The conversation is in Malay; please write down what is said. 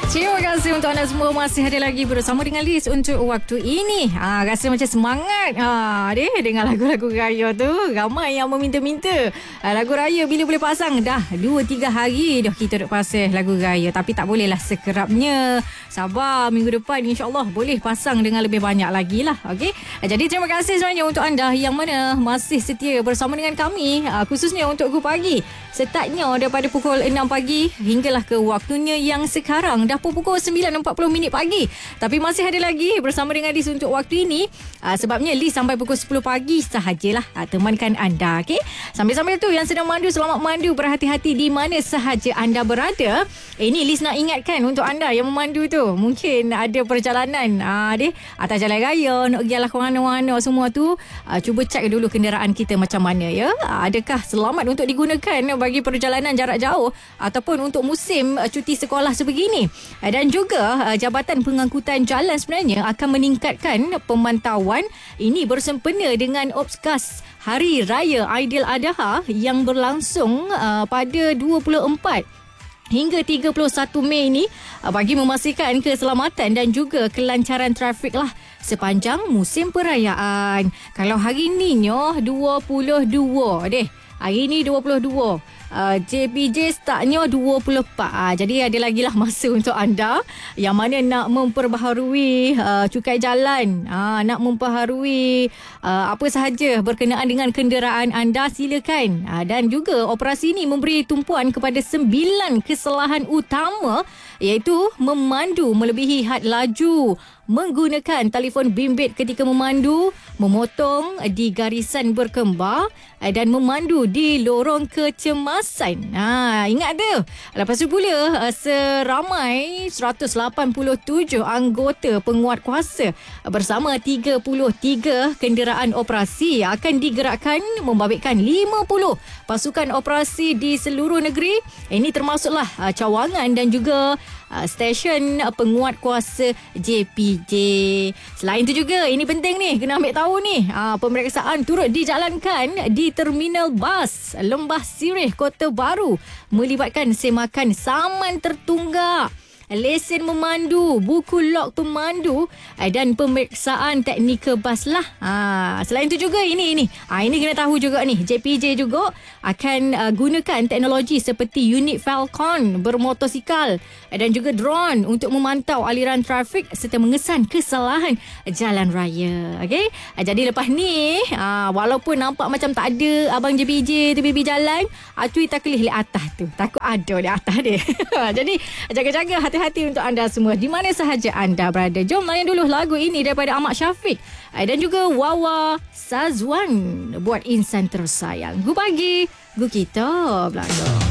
Terima kasih untuk anda semua. Masih ada lagi bersama dengan Liz untuk waktu ini. Rasa macam semangat dengan lagu-lagu raya tu. Ramai yang meminta-minta lagu raya bila boleh pasang. Dah 2-3 hari dah kita duk pasang lagu raya. Tapi tak bolehlah sekerapnya. Sabar, minggu depan insyaAllah boleh pasang dengan lebih banyak lagi lah. Okay? Jadi terima kasih sebenarnya untuk anda yang mana masih setia bersama dengan kami. Khususnya untuk Gu Pagi. Startnya daripada pukul 6 pagi hinggalah ke waktunya yang sekarang. Dah pukul 9.40 pagi. Tapi masih ada lagi bersama dengan Liz untuk waktu ini. Sebabnya Liz sampai pukul 10 pagi sahajalah temankan anda. Okay? Sambil-sambil tu yang sedang mandu, selamat mandu. Berhati-hati di mana sahaja anda berada. Ini Liz nak ingatkan untuk anda yang memandu tu. Mungkin ada perjalanan atas jalan raya, nak pergi ke mana-mana semua tu. Cuba cek dulu kenderaan kita macam mana ya. Adakah selamat untuk digunakan bagi perjalanan jarak jauh ataupun untuk musim cuti sekolah sebegini. Dan juga Jabatan Pengangkutan Jalan sebenarnya akan meningkatkan pemantauan ini bersempena dengan Opskas Hari Raya Aidiladha yang berlangsung pada 24 hingga 31 Mei ini bagi memastikan keselamatan dan juga kelancaran trafik lah sepanjang musim perayaan. Kalau hari ni 22 deh. Hari ni 22. JPJ startnya 24. Jadi ada lagi lah masa untuk anda yang mana nak memperbaharui cukai jalan, nak memperbaharui apa sahaja berkenaan dengan kenderaan anda, silakan. Dan juga operasi ini memberi tumpuan kepada 9 kesalahan utama, iaitu memandu melebihi had laju, menggunakan telefon bimbit ketika memandu, memotong di garisan berkembar dan memandu di lorong kecemasan. Ingat tu. Lepas tu pula seramai 187 anggota penguatkuasa bersama 33 kenderaan operasi akan digerakkan membabitkan 50 pasukan operasi di seluruh negeri. Ini termasuklah cawangan dan juga stesen penguatkuasa JPJ. Selain itu juga, ini penting ni, kena ambil tahu ni, pemeriksaan turut dijalankan di Terminal Bas Lembah Sireh Kota Baru melibatkan semakan saman tertunggak, lesen memandu, buku log pemandu dan pemeriksaan teknikal bas lah. Selain itu juga ini kena tahu juga ni, JPJ juga akan gunakan teknologi seperti unit Falcon bermotosikal dan juga drone untuk memantau aliran trafik serta mengesan kesalahan jalan raya. Okay? Jadi lepas ni walaupun nampak macam tak ada abang JPJ tu pipi jalan, cuy tak kelih di atas tu, takut ada di atas dia. Jadi jaga-jaga, hati-hati untuk anda semua di mana sahaja anda berada. Jom layan dulu lagu ini daripada Ahmad Syafiq dan juga Wawa Sazwan buat insan tersayang. Gu Pagi, Gu Kita Belakang.